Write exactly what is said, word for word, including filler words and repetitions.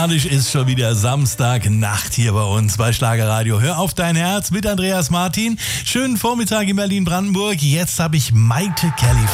musikalisch ist schon wieder Samstagnacht hier bei uns bei Schlagerradio. Hör auf dein Herz mit Andreas Martin. Schönen Vormittag in Berlin-Brandenburg. Jetzt habe ich Maite Kelly